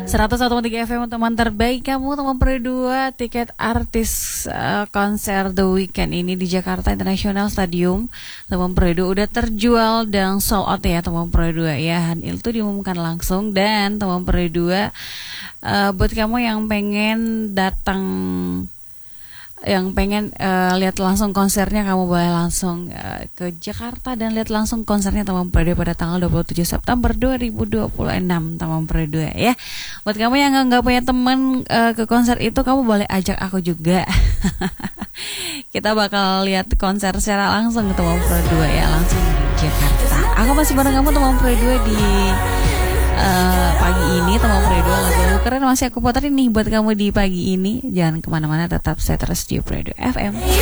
101,3 FM teman terbaik kamu, teman berdua. Tiket artis konser The Weeknd ini di Jakarta International Stadium teman berdua udah terjual dan sold out ya teman berdua ya. Hal itu diumumkan langsung. Dan teman berdua, buat kamu yang pengen datang, yang pengen lihat langsung konsernya, kamu boleh langsung ke Jakarta dan lihat langsung konsernya teman berdua pada tanggal 27 September 2026 teman berdua ya. Buat kamu yang nggak punya teman ke konser itu, kamu boleh ajak aku juga. Kita bakal lihat konser secara langsung teman berdua ya, langsung di Jakarta. Aku masih bareng kamu teman berdua di pagi ini teman berdua. Lagu keren masih aku puterin nih buat kamu di pagi ini. Jangan kemana-mana, tetap stay terus di Berdua FM.